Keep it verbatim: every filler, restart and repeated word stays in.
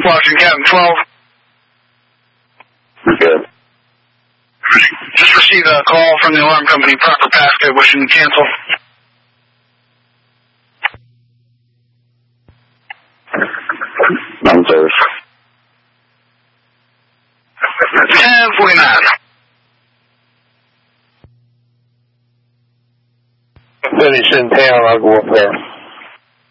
Washington, Captain twelve. Good. Just received a call from the alarm company, proper passcode, wishing to cancel. nine service. ten forty-nine. Finish in town, I'll go up there.